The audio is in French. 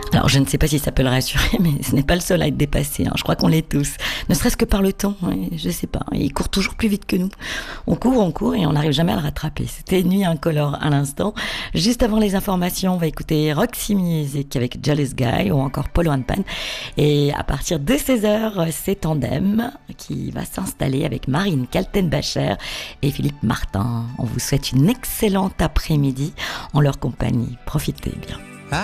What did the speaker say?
Alors, je ne sais pas si ça peut le rassurer, mais ce n'est pas le seul à être dépassé, hein. Je crois qu'on l'est tous. Ne serait-ce que par le temps, ouais, je sais pas. Il court toujours plus vite que nous. On court et on n'arrive jamais à le rattraper. C'était Nuit incolore à l'instant. Juste avant les informations, on va écouter Roxy Music avec Jealous Guy ou encore Polo and Pan. Et à partir de 16h, c'est Tandem qui va s'installer avec Marine Kaltenbacher et Philippe Martin. On vous souhaite une excellente après-midi en leur compagnie. Profitez bien.